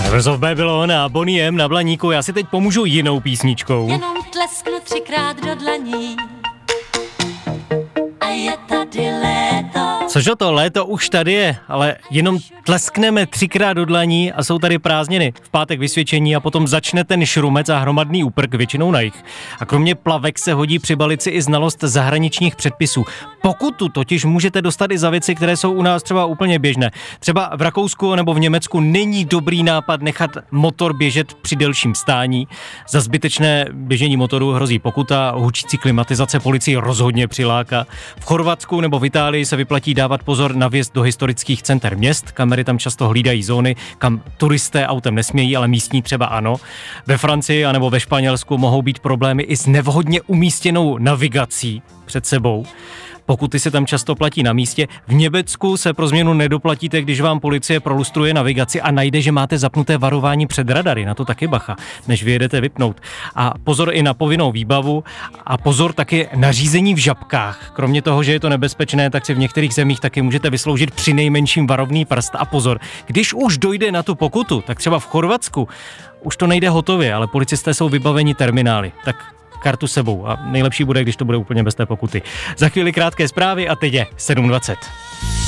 Rivers of Babylon a Boney M na Blaníku. Já si teď pomůžu jinou písničkou. Jenom tlesknu 3krát do dlaní a je tady léto. Cože to, léto už tady je, ale jenom tleskneme 3krát do dlaní a jsou tady prázdniny. V pátek vysvědčení a potom začne ten šrumec a hromadný úprk, většinou na jih. A kromě plavek se hodí přibalit si i znalost zahraničních předpisů. Pokutu totiž můžete dostat i za věci, které jsou u nás třeba úplně běžné. Třeba v Rakousku nebo v Německu není dobrý nápad nechat motor běžet při delším stání. Za zbytečné běžení motoru hrozí pokuta, hučící klimatizace policii rozhodně přiláká. V Chorvatsku nebo v Itálii se vyplatí dávat pozor na vjezd do historických center měst. Kamery tam často hlídají zóny, kam turisté autem nesmějí, ale místní třeba ano. Ve Francii anebo ve Španělsku mohou být problémy i s nevhodně umístěnou navigací před sebou. Pokuty se tam často platí na místě. V Německu se pro změnu nedoplatíte, když vám policie prolustruje navigaci a najde, že máte zapnuté varování před radary. Na to taky bacha, než vyjedete vypnout. A pozor i na povinnou výbavu a pozor taky na řízení v žabkách. Kromě toho, že je to nebezpečné, tak si v některých zemích taky můžete vysloužit přinejmenším varovný prst. A pozor, když už dojde na tu pokutu, tak třeba v Chorvatsku už to nejde hotově, ale policisté jsou vybaveni terminály. Tak kartu sebou a nejlepší bude, když to bude úplně bez té pokuty. Za chvíli krátké zprávy a teď je 7:20.